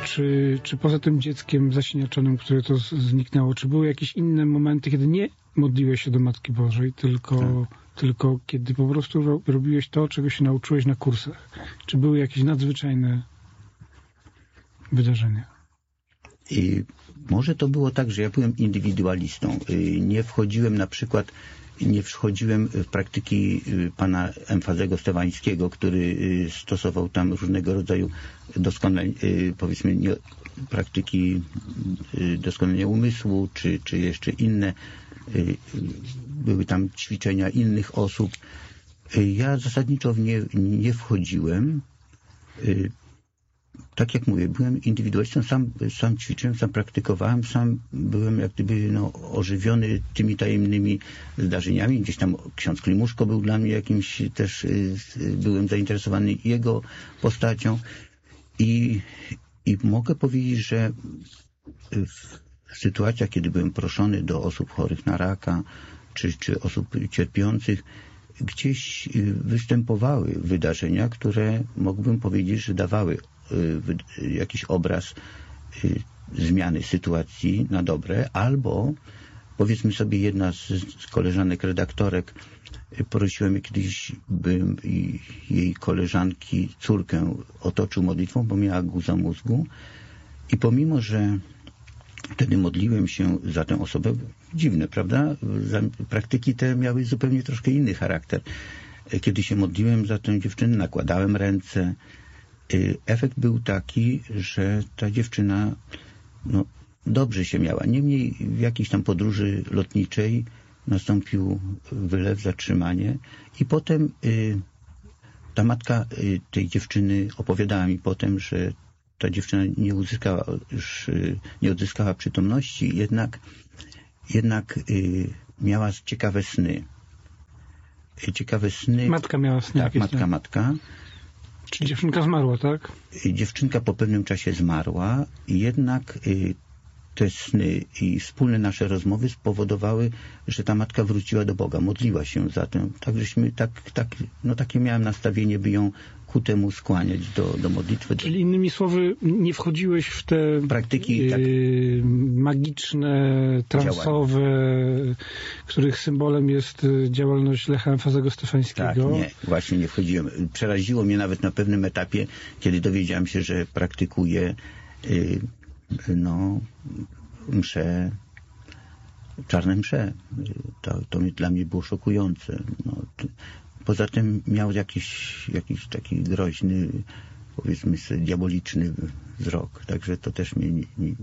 Czy poza tym dzieckiem zasiniaczonym, które to zniknęło, czy były jakieś inne momenty, kiedy nie modliłeś się do Matki Bożej, tylko kiedy po prostu robiłeś to, czego się nauczyłeś na kursach? Czy były jakieś nadzwyczajne wydarzenia? I może to było tak, że ja byłem indywidualistą. Nie wchodziłem w praktyki pana Emfazego Stewańskiego, który stosował tam różnego rodzaju praktyki doskonalenia umysłu, czy jeszcze inne. Były tam ćwiczenia innych osób. Ja zasadniczo w nie wchodziłem. Tak jak mówię, byłem indywidualistą, sam ćwiczyłem, sam praktykowałem, sam byłem jak gdyby ożywiony tymi tajemnymi zdarzeniami. Gdzieś tam ksiądz Klimuszko był dla mnie jakimś też, byłem zainteresowany jego postacią i mogę powiedzieć, że w sytuacjach, kiedy byłem proszony do osób chorych na raka, czy osób cierpiących, gdzieś występowały wydarzenia, które mógłbym powiedzieć, że dawały jakiś obraz zmiany sytuacji na dobre, albo powiedzmy sobie, jedna z koleżanek redaktorek, prosiłem kiedyś, bym jej koleżanki córkę otoczył modlitwą, bo miała guza mózgu i pomimo, że wtedy modliłem się za tę osobę, dziwne, prawda? Praktyki te miały zupełnie troszkę inny charakter. Kiedy się modliłem za tę dziewczynę, nakładałem ręce. Efekt był taki, że ta dziewczyna dobrze się miała. Niemniej w jakiejś tam podróży lotniczej nastąpił wylew, zatrzymanie i potem ta matka tej dziewczyny opowiadała mi potem, że ta dziewczyna nie odzyskała przytomności, jednak miała ciekawe sny. Matka miała sny. Tak, matka. Czyli dziewczynka zmarła, tak? Dziewczynka po pewnym czasie zmarła, jednak te sny i wspólne nasze rozmowy spowodowały, że ta matka wróciła do Boga, modliła się za tę. Tak żeśmy, takie miałem nastawienie, by ją ku temu skłaniać do modlitwy. Czyli innymi słowy, nie wchodziłeś w te praktyki magiczne, transowe, których symbolem jest działalność Lecha Emfazego Stefańskiego. Tak, nie, właśnie nie wchodziłem. Przeraziło mnie nawet na pewnym etapie, kiedy dowiedziałem się, że praktykuje czarne msze. To dla mnie było szokujące. Poza tym miał jakiś taki groźny, powiedzmy sobie, diaboliczny wzrok. Także to też mnie nie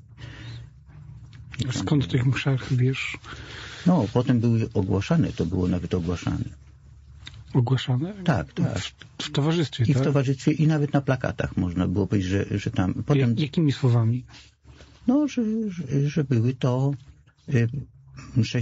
skąd tych mszach wiesz? Potem były ogłaszane, to było nawet ogłaszane. Ogłaszane? Tak. W towarzystwie, I w towarzystwie, i nawet na plakatach można było powiedzieć, że tam... Potem, jakimi słowami? Że były to msze,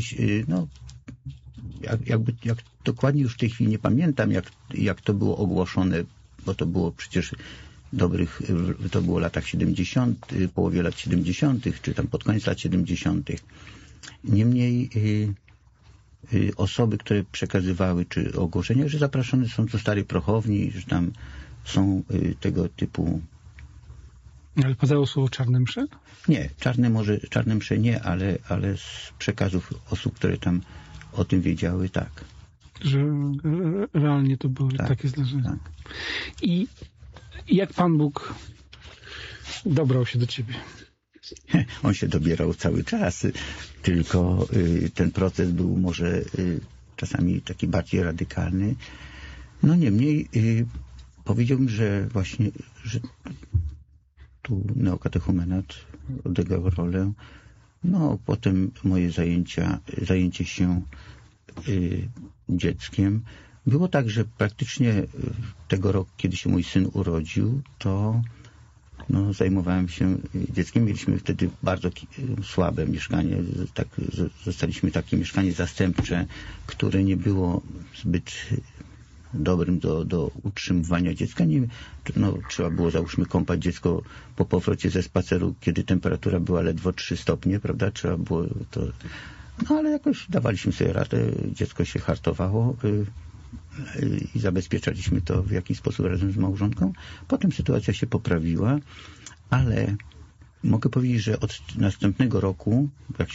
jak dokładnie już w tej chwili nie pamiętam, jak to było ogłoszone, bo to było przecież to było w latach 70., połowie lat 70., czy tam pod koniec lat 70. Niemniej osoby, które przekazywały czy ogłoszenia, że zapraszane są do Starej Prochowni, że tam są tego typu... Ale padało słowo czarne msze? Nie, czarne msze nie, ale z przekazów osób, które tam o tym wiedziały, tak. Że realnie to były takie zdarzenia. Tak. I jak Pan Bóg dobrał się do ciebie? On się dobierał cały czas, tylko ten proces był może czasami taki bardziej radykalny. Niemniej powiedziałbym, że właśnie, że tu neokatechumenat odegrał rolę. Potem moje zajęcie się dzieckiem. Było tak, że praktycznie tego roku, kiedy się mój syn urodził, to zajmowałem się dzieckiem. Mieliśmy wtedy bardzo słabe mieszkanie. Zostaliśmy takie mieszkanie zastępcze, które nie było zbyt dobrym do utrzymywania dziecka. Trzeba było, załóżmy, kąpać dziecko po powrocie ze spaceru, kiedy temperatura była ledwo 3 stopnie, prawda? Trzeba było to... ale jakoś dawaliśmy sobie radę. Dziecko się hartowało i zabezpieczaliśmy to w jakiś sposób razem z małżonką. Potem sytuacja się poprawiła, ale mogę powiedzieć, że od następnego roku,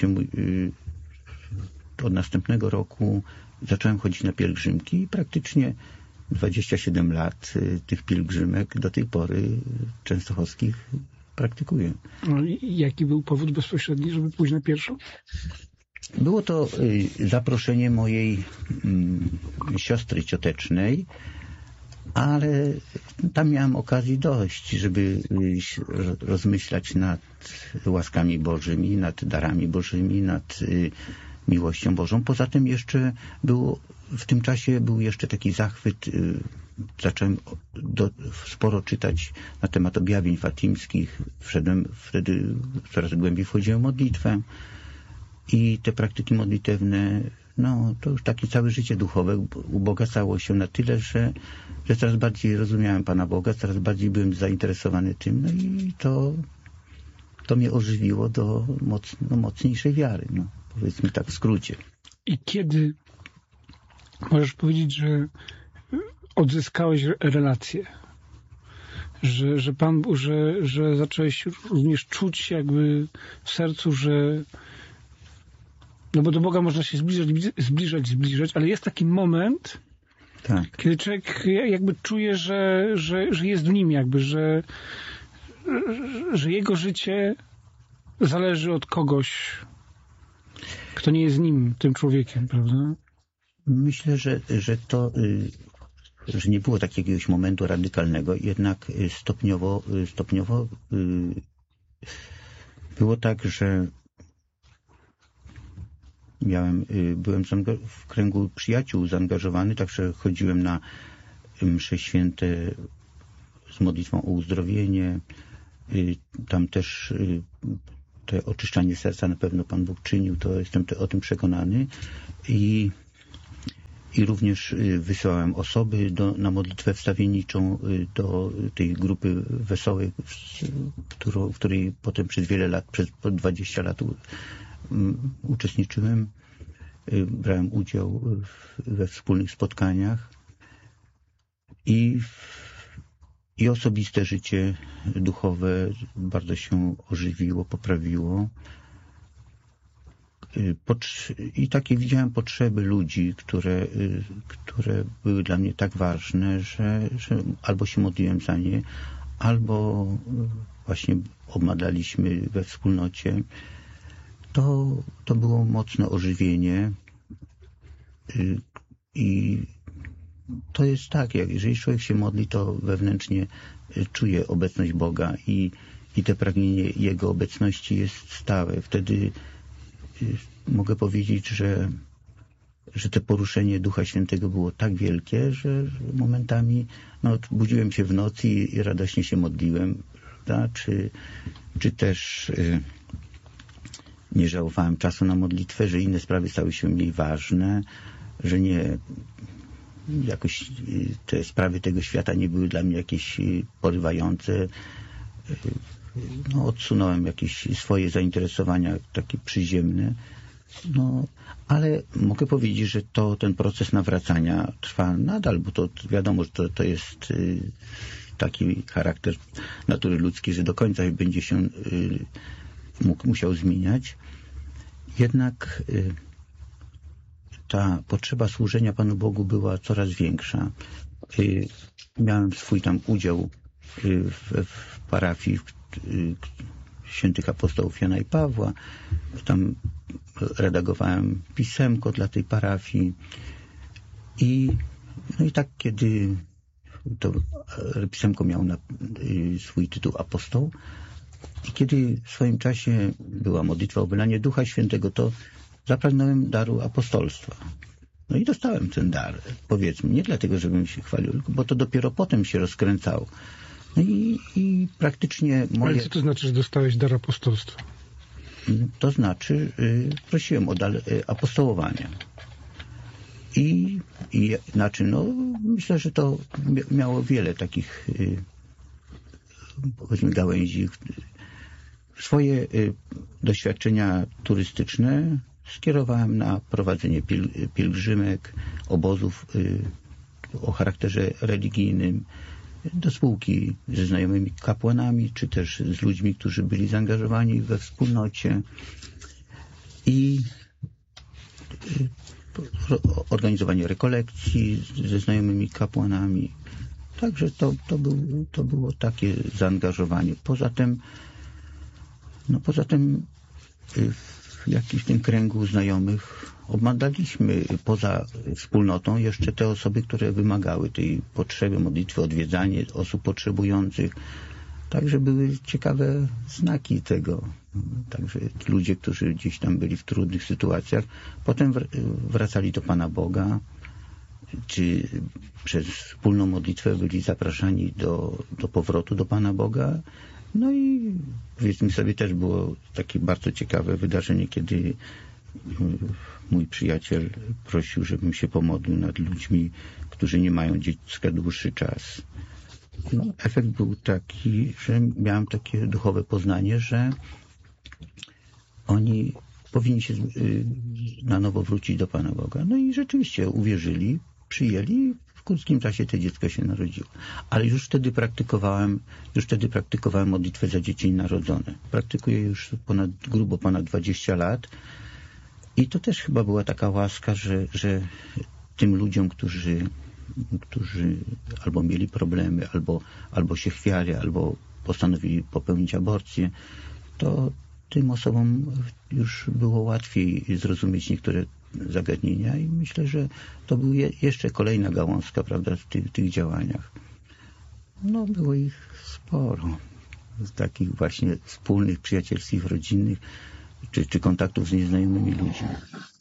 od następnego roku zacząłem chodzić na pielgrzymki i praktycznie 27 lat tych pielgrzymek do tej pory częstochowskich praktykuję. No i jaki był powód bezpośredni, żeby pójść na pierwszą? Było to zaproszenie mojej siostry ciotecznej, ale tam miałem okazji dość, żeby rozmyślać nad łaskami Bożymi, nad darami Bożymi, nad miłością Bożą. Poza tym jeszcze w tym czasie był jeszcze taki zachwyt. Zacząłem sporo czytać na temat objawień fatimskich. Wtedy coraz głębiej wchodziłem w modlitwę. I te praktyki modlitewne, no to już takie całe życie duchowe ubogacało się na tyle, że coraz bardziej rozumiałem Pana Boga, coraz bardziej byłem zainteresowany tym, no i to mnie ożywiło do mocniejszej wiary, no, powiedzmy tak w skrócie. I kiedy możesz powiedzieć, że odzyskałeś relację? Że zacząłeś również czuć jakby w sercu, że no bo do Boga można się zbliżać, ale jest taki moment, tak, kiedy człowiek jakby czuje, że jest w nim jakby, że jego życie zależy od kogoś, kto nie jest nim, tym człowiekiem, prawda? Myślę, że nie było takiego momentu radykalnego, jednak stopniowo było tak, że byłem w kręgu przyjaciół zaangażowany, także chodziłem na msze święte z modlitwą o uzdrowienie. Tam też te oczyszczanie serca na pewno Pan Bóg czynił, to jestem o tym przekonany. I również wysyłałem osoby na modlitwę wstawienniczą do tej grupy wesołej, w której potem przez wiele lat, przez 20 lat uczestniczyłem, brałem udział we wspólnych spotkaniach i osobiste życie duchowe bardzo się ożywiło, poprawiło. I takie widziałem potrzeby ludzi, które były dla mnie tak ważne, że albo się modliłem za nie, albo właśnie obmadaliśmy we wspólnocie. To było mocne ożywienie i to jest tak, jeżeli człowiek się modli, to wewnętrznie czuje obecność Boga i te pragnienie Jego obecności jest stałe. Wtedy mogę powiedzieć, że to poruszenie Ducha Świętego było tak wielkie, że momentami budziłem się w nocy i radośnie się modliłem, prawda? Czy też nie żałowałem czasu na modlitwę, że inne sprawy stały się mniej ważne, że nie jakoś te sprawy tego świata nie były dla mnie jakieś porywające. Odsunąłem jakieś swoje zainteresowania takie przyziemne. Ale mogę powiedzieć, że ten proces nawracania trwa nadal, bo to wiadomo, że to jest taki charakter natury ludzkiej, że do końca będzie się musiał zmieniać. Jednak ta potrzeba służenia Panu Bogu była coraz większa. Miałem swój tam udział w parafii świętych apostołów Jana i Pawła. Tam redagowałem pisemko dla tej parafii. I tak, kiedy to pisemko miało swój tytuł apostoł, i kiedy w swoim czasie była modlitwa o wylanie Ducha Świętego, to zapragnąłem daru apostolstwa. I dostałem ten dar, powiedzmy, nie dlatego, żebym się chwalił, bo to dopiero potem się rozkręcało. I praktycznie moje... Ale co to znaczy, że dostałeś dar apostolstwa? To znaczy, prosiłem o dar apostołowania. Myślę, że to miało wiele takich powiedzmy gałęzi. Swoje doświadczenia turystyczne skierowałem na prowadzenie pielgrzymek, obozów o charakterze religijnym. do spółki ze znajomymi kapłanami, czy też z ludźmi, którzy byli zaangażowani we wspólnocie i organizowanie rekolekcji ze znajomymi kapłanami. Także to było takie zaangażowanie. Poza tym w tym kręgu znajomych obmadaliśmy poza wspólnotą jeszcze te osoby, które wymagały tej potrzeby modlitwy, odwiedzanie osób potrzebujących. Także były ciekawe znaki tego. Także ludzie, którzy gdzieś tam byli w trudnych sytuacjach, potem wracali do Pana Boga, czy przez wspólną modlitwę byli zapraszani do powrotu do Pana Boga. No i powiedzmy sobie, też było takie bardzo ciekawe wydarzenie, kiedy mój przyjaciel prosił, żebym się pomodlił nad ludźmi, którzy nie mają dziecka dłuższy czas. No, efekt był taki, że miałem takie duchowe poznanie, że oni powinni się na nowo wrócić do Pana Boga. No i rzeczywiście uwierzyli, przyjęli, w krótkim czasie to dziecko się narodziło. Ale już wtedy praktykowałem modlitwę za dzieci narodzone. Praktykuję już grubo ponad 20 lat i to też chyba była taka łaska, że tym ludziom, którzy albo mieli problemy, albo się chwiali, albo postanowili popełnić aborcję, to tym osobom już było łatwiej zrozumieć niektóre zagadnienia i myślę, że to była jeszcze kolejna gałązka, prawda, w tych działaniach. No, było ich sporo. Z takich właśnie wspólnych, przyjacielskich, rodzinnych, czy kontaktów z nieznajomymi ludźmi.